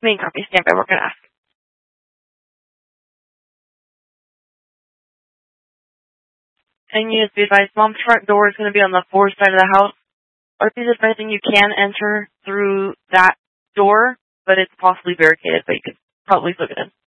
Main copy. Stand by. We're going to ask. And you just be advised, Mom's front door is going to be on the forward side of the house. Or please advising you can enter through that door, but it's possibly barricaded, but you could probably look it in.